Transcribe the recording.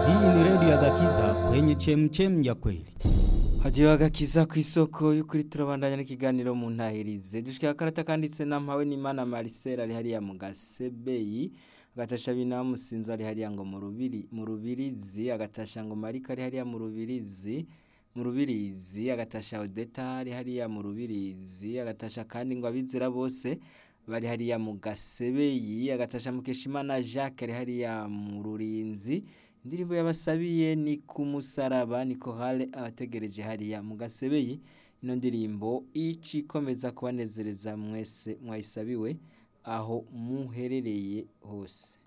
Hii ni redio ya Gakiza kwenye chemchem ya kweli. Hajiwa Gakiza ku isoko y'ukuri turabandanya n'ikiganiro mu ntahirize. Dushika karata kanditse na mpawe n'Imana Marcel ari hariya mu Gasebeyi, agatasha binamusinzo ari hariya ngo mu Rubirizi, agatasha ngo Marika ari hariya mu Rubirizi, agatasha Odeta ari hariya mu Rubirizi, agatasha kandi ngo abizera bose bari hariya mu Gasebeyi, agatasha Mukeshimana Jacques ari hariya mu Rurinzi. Indirimbo yabasabiye ni ku musaraba ni kohale abategereje hariya mu Gasebeyi. Ino ndirimbo ikomeza kubanezereza mwese mwayisabiwe aho muherereye hose.